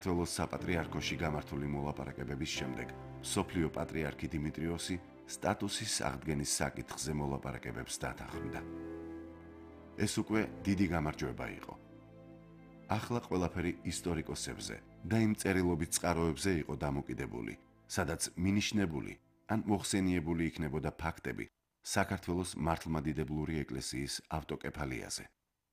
საქართველოს საპატრიარქოში გამართული მოლაპარაკებების შემდეგ მსოფლიო პატრიარქი დიმიტრიოსი სტატუსის აღდგენის საკითხზე მოლაპარაკებებს დათანხმდა. ეს უკვე დიდი გამარჯვება იყო. ახლა ყველაფერი ისტორიკოსებზე და იმ წერილობით წყაროებზე იყო დამოკიდებული, სადაც მინიშნებული ან მოხსენიებული იქნებოდა ფაქტები საქართველოს მართლმადიდებლური ეკლესიის ავტოკეფალიაზე.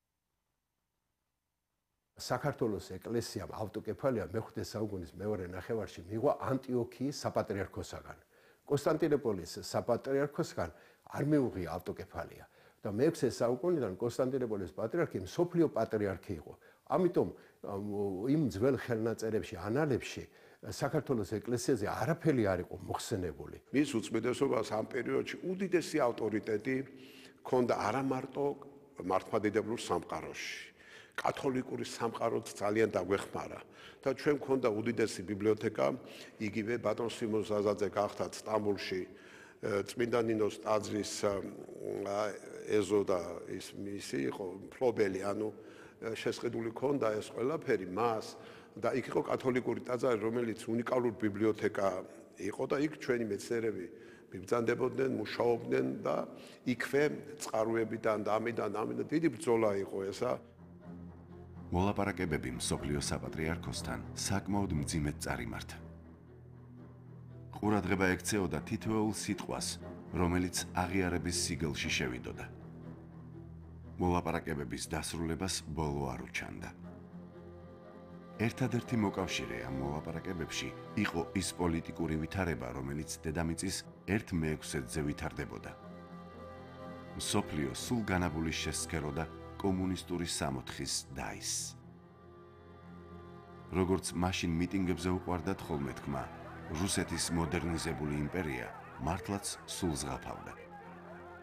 საქართველოს ეკლესიამ ავტოკეფალია მეხუთე საუკუნის მეორე ნახევარში მიიღო ანტიოქიის საპატრიარქოსაგან. კონსტანტინოპოლის საპატრიარქოსგან არ მიუღია ავტოკეფალია და მეექვსე საუკუნიდან კონსტანტინოპოლის პატრიარქი მსოფლიო პატრიარქი იყო. ამიტომ იმ ძველ ხელნაწერებში, ანალებში საქართველოს ეკლესიაზე არაფერი არ იყო მოხსენებული. მის უწმიდესობას ამ პერიოდში უდიდესი ავტორიტეტი ჰქონდა არა მარტო მართლმადიდებლურ სამყაროში. კათოლიკური სამყაროც ძალიან დაგვეხმარა და ჩვენ მქონდა უდიდესი ბიბლიოთეკა, იგივე ბატონ სიმონ ზაზაძე გახდა სტამბოლში წმინდა ნინოს ტაძრის ეზო და ის მისი იყო მფლობელი, ანუ შესყიდული ჰქონდა ეს ყველაფერი მას და იქ იყო კათოლიკური ტაძარი, რომელიც უნიკალური ბიბლიოთეკა იყო და იქ ჩვენი მეცნიერები მიბრძანდებოდნენ, მუშაობდნენ და იქვე წყაროებიდან და ამიდან დიდი ბრძოლა იყო ესა. მოლაპარაკებები მსოფლიო საპატრიარქოსთან საკმაოდ მძიმედ წარიმართა. ყურადღება ექცეოდა თითოეულ სიტყვას, რომელიც აღიარების სიგელში შევიდოდა. მოლაპარაკებების დასრულებას ბოლო არ უჩანდა. ერთადერთი მოკავშირე ამ მოლაპარაკებებში იყო ის პოლიტიკური ვითარება, რომელიც დედამიწის 1/6-ზე ვითარდებოდა. მსოფლიო სულ განაბულის შესცქეროდა კომუნისტური სამოთხის დაისს. როგორც მაშინ მიტინგებზე უყვარდათ ხოლმე თქმა, რუსეთის მოდერნიზებული იმპერია მართლაც სულ ზღაფავდა.